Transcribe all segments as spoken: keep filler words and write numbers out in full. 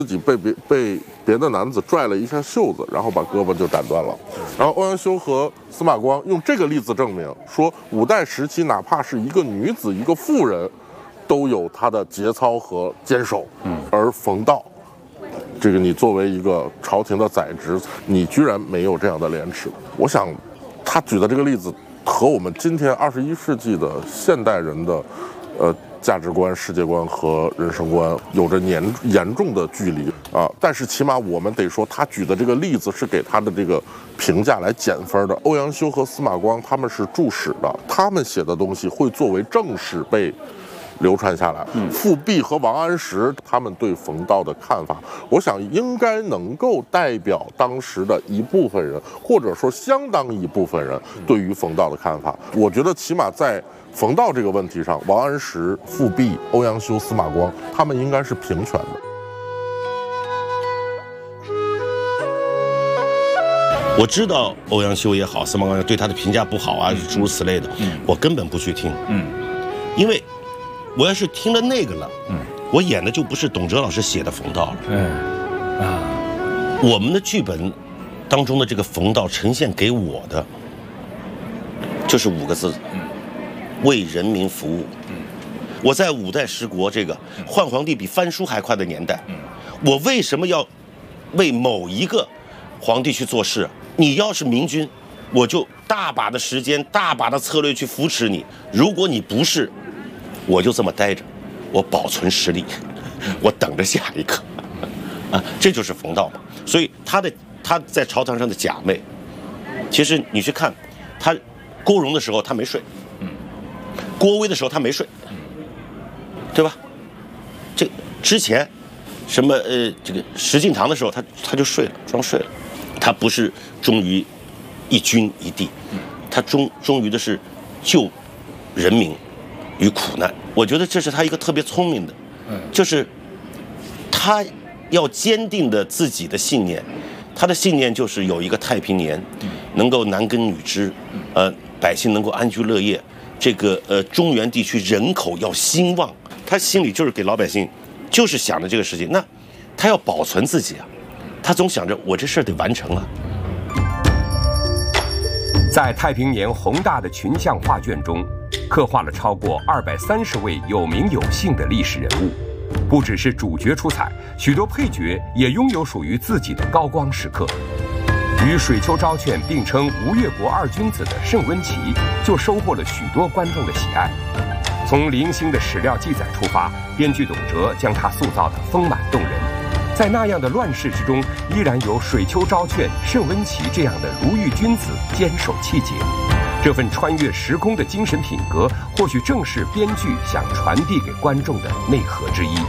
自己被别被别的男子拽了一下袖子，然后把胳膊就斩断了。然后欧阳修和司马光用这个例子证明说，五代时期哪怕是一个女子、一个妇人，都有她的节操和坚守。嗯，而冯道，这个你作为一个朝廷的宰执，你居然没有这样的廉耻。我想，他举的这个例子和我们今天二十一世纪的现代人的，呃。价值观、世界观和人生观有着严严重的距离啊！但是起码我们得说，他举的这个例子是给他的这个评价来减分的。欧阳修和司马光他们是注史的，他们写的东西会作为正史被流传下来。嗯，富弼和王安石他们对冯道的看法，我想应该能够代表当时的一部分人，或者说相当一部分人对于冯道的看法。我觉得起码在冯道这个问题上，王安石、富弼、欧阳修、司马光，他们应该是平权的。 我知道欧阳修也好，司马光对他的评价不好啊，诸如此类的，嗯，我根本不去听，嗯，因为我要是听了那个了，嗯，我演的就不是董哲老师写的冯道了，嗯，啊，我们的剧本当中的这个冯道呈现给我的，就是五个字。嗯，为人民服务。我在五代十国这个换皇帝比翻书还快的年代，我为什么要为某一个皇帝去做事？你要是明君，我就大把的时间、大把的策略去扶持你；如果你不是，我就这么待着，我保存实力，我等着下一个。啊，这就是冯道嘛。所以他的他在朝堂上的假寐，其实你去看他郭荣的时候，他没睡。郭威的时候他没睡，对吧？这之前什么呃，这个石敬瑭的时候他他就睡了，装睡了。他不是忠于一君一帝，他忠忠于的是救人民于苦难。我觉得这是他一个特别聪明的，就是他要坚定的自己的信念，他的信念就是有一个太平年，能够男耕女织，呃，百姓能够安居乐业。这个呃中原地区人口要兴旺，他心里就是给老百姓，就是想着这个事情。那他要保存自己啊，他总想着我这事儿得完成啊。 在太平年宏大的群像画卷中，刻画了超过二百三十位有名有姓的历史人物，不只是主角出彩，许多配角也拥有属于自己的高光时刻。与水丘昭劝并称吴越国二君子的盛温琪，就收获了许多观众的喜爱。从零星的史料记载出发，编剧董哲将他塑造得丰满动人。在那样的乱世之中，依然有水丘昭劝、盛温琪这样的如遇君子坚守气节。这份穿越时空的精神品格，或许正是编剧想传递给观众的内核之一。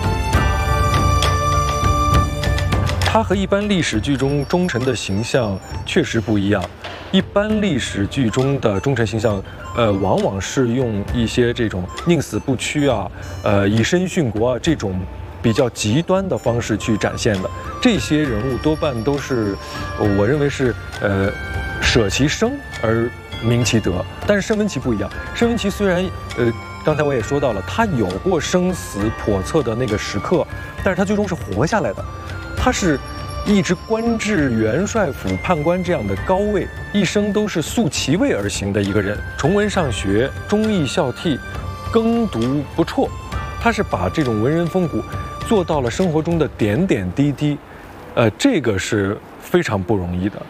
他和一般历史剧中忠臣的形象确实不一样。一般历史剧中的忠臣形象，呃，往往是用一些这种宁死不屈啊，呃，以身殉国啊这种比较极端的方式去展现的。这些人物多半都是，我认为是呃，舍其生而明其德。但是申文琪不一样，申文琪虽然呃，刚才我也说到了，他有过生死叵测的那个时刻，但是他最终是活下来的。他是一直官至元帅府判官这样的高位，一生都是溯其位而行的一个人。崇文上学，忠义孝悌，耕读不辍。他是把这种文人风骨做到了生活中的点点滴滴，呃，这个是非常不容易的。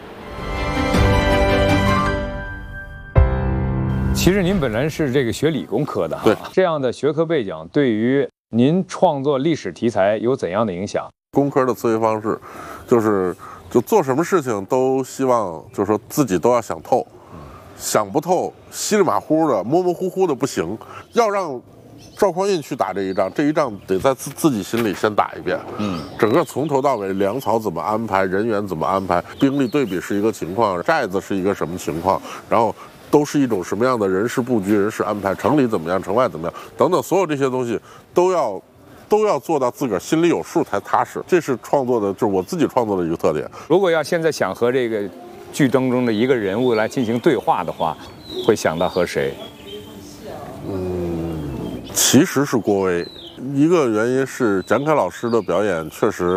其实您本来是这个学理工科的哈， 对， 这样的学科背景对于您创作历史题材有怎样的影响？ 工科的思维方式，就是就做什么事情都希望，就是说自己都要想透，想不透，稀里马虎的、模模糊糊的不行。要让赵匡胤去打这一仗，这一仗得在自自己心里先打一遍。嗯，整个从头到尾，粮草怎么安排，人员怎么安排，兵力对比是一个情况，寨子是一个什么情况，然后都是一种什么样的人事布局、人事安排，城里怎么样，城外怎么样，等等，所有这些东西都要。都要做到自个儿心里有数才踏实，这是创作的，就是我自己创作的一个特点。 如果要现在想和这个剧当中的一个人物来进行对话的话，会想到和谁？ 嗯，其实是郭威。一个原因是蒋凯老师的表演确实